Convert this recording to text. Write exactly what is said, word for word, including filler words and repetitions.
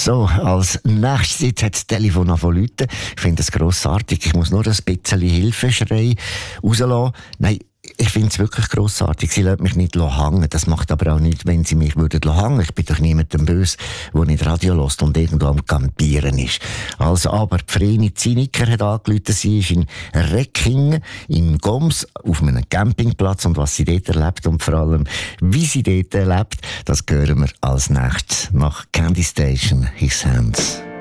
So, als nächstes jetzt hat das Telefon angefangen zu läuten. Ich finde das grossartig. Ich muss nur ein bisschen Hilfeschrei rauslassen. Nein, ich finde es wirklich grossartig. Sie lässt mich nicht hängen. Das macht aber auch nichts, wenn sie mich würden hängen. Ich bin doch niemandem böse, der nicht Radio hört und irgendwo am Campieren ist. Also, aber die Vreni Zinniker hat angerufen. Sie ist in Reckingen, im Goms, auf einem Campingplatz. Und was sie dort erlebt und vor allem, wie sie dort erlebt, das hören wir als nächstes nach Candy Station, His Hands.